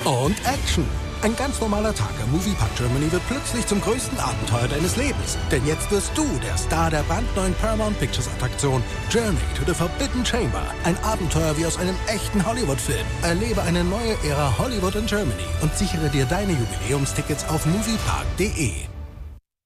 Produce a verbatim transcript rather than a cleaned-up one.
Und Action. Ein ganz normaler Tag am Moviepark Germany wird plötzlich zum größten Abenteuer deines Lebens. Denn jetzt wirst du der Star der brandneuen Paramount Pictures Attraktion Journey to the Forbidden Chamber. Ein Abenteuer wie aus einem echten Hollywood-Film. Erlebe eine neue Ära Hollywood in Germany und sichere dir deine Jubiläumstickets auf moviepark punkt de.